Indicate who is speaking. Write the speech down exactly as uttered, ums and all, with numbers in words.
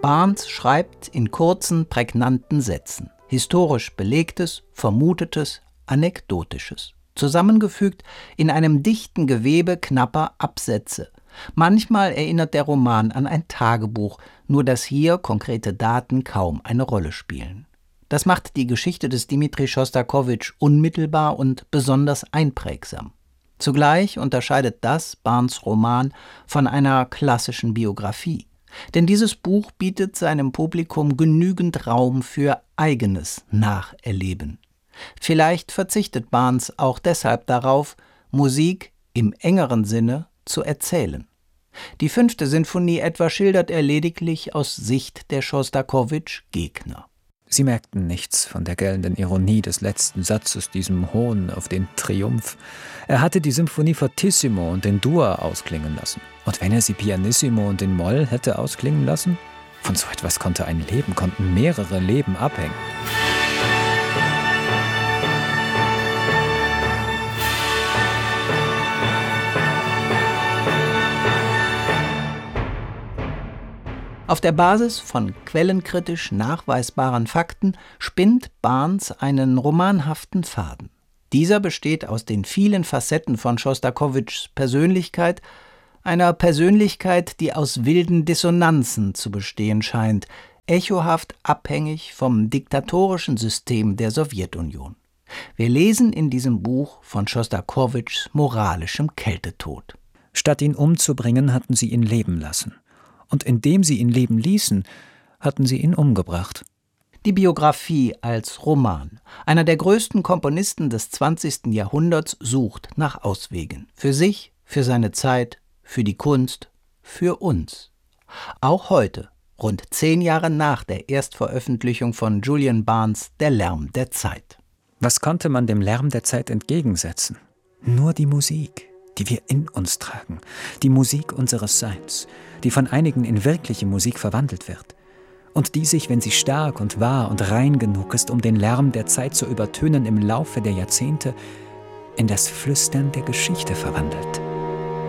Speaker 1: Barnes schreibt in kurzen, prägnanten Sätzen. Historisch Belegtes, Vermutetes, Anekdotisches. Zusammengefügt in einem dichten Gewebe knapper Absätze. Manchmal erinnert der Roman an ein Tagebuch, nur dass hier konkrete Daten kaum eine Rolle spielen. Das macht die Geschichte des Dmitri Schostakowitsch unmittelbar und besonders einprägsam. Zugleich unterscheidet das Barnes' Roman von einer klassischen Biografie. Denn dieses Buch bietet seinem Publikum genügend Raum für eigenes Nacherleben. Vielleicht verzichtet Barnes auch deshalb darauf, Musik im engeren Sinne zu erzählen. Die fünfte Sinfonie etwa schildert er lediglich aus Sicht der Schostakowitsch-Gegner.
Speaker 2: Sie merkten nichts von der gellenden Ironie des letzten Satzes, diesem Hohn auf den Triumph. Er hatte die Symphonie fortissimo und in Dur ausklingen lassen. Und wenn er sie pianissimo und in Moll hätte ausklingen lassen? Von so etwas konnte ein Leben, konnten mehrere Leben abhängen.
Speaker 1: Auf der Basis von quellenkritisch nachweisbaren Fakten spinnt Barnes einen romanhaften Faden. Dieser besteht aus den vielen Facetten von Schostakowitschs Persönlichkeit, einer Persönlichkeit, die aus wilden Dissonanzen zu bestehen scheint, echohaft abhängig vom diktatorischen System der Sowjetunion. Wir lesen in diesem Buch von Schostakowitschs moralischem Kältetod.
Speaker 2: Statt ihn umzubringen, hatten sie ihn leben lassen. Und indem sie ihn leben ließen, hatten sie ihn umgebracht.
Speaker 1: Die Biografie als Roman. Einer der größten Komponisten des zwanzigsten Jahrhunderts sucht nach Auswegen. Für sich, für seine Zeit, für die Kunst, für uns. Auch heute, rund zehn Jahre nach der Erstveröffentlichung von Julian Barnes' Der Lärm der Zeit.
Speaker 2: Was konnte man dem Lärm der Zeit entgegensetzen? Nur die Musik, die wir in uns tragen, die Musik unseres Seins, die von einigen in wirkliche Musik verwandelt wird und die sich, wenn sie stark und wahr und rein genug ist, um den Lärm der Zeit zu übertönen, im Laufe der Jahrzehnte in das Flüstern der Geschichte verwandelt.